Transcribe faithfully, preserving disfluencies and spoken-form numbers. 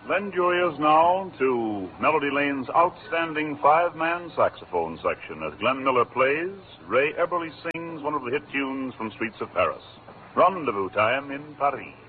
Lend your ears now to Melody Lane's outstanding five-man saxophone section as Glenn Miller plays, Ray Eberly sings one of the hit tunes from Streets of Paris. Rendezvous Time in Paris.